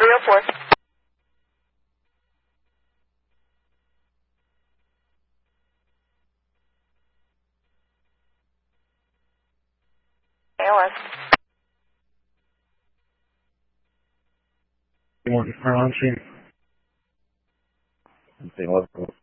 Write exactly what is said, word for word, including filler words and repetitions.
three oh four. A L S. You want to turn on scene? I'm saying,